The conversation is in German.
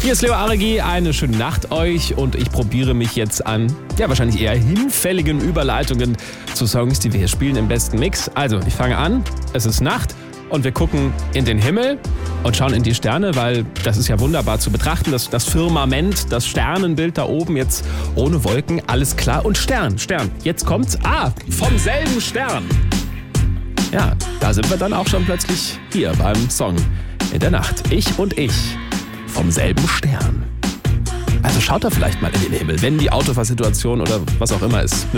Hier ist Leo Aregi, eine schöne Nacht euch und ich probiere mich jetzt an, wahrscheinlich eher hinfälligen Überleitungen zu Songs, die wir hier spielen im besten Mix. Also, ich fange an, es ist Nacht und wir gucken in den Himmel und schauen in die Sterne, weil das ist ja wunderbar zu betrachten, das Firmament, das Sternenbild da oben jetzt ohne Wolken, alles klar. Und Stern, jetzt kommt's, vom selben Stern. Ja, da sind wir dann auch schon plötzlich hier beim Song in der Nacht. Ich und ich vom selben Stern. Also schaut da vielleicht mal in den Himmel, wenn die Autofahrsituation oder was auch immer ist